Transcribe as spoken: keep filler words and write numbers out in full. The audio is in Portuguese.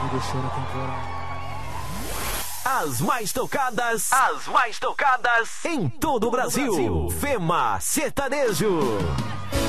me deixou na temporada. As mais tocadas, as mais tocadas em todo o Brasil. Fema Sertanejo.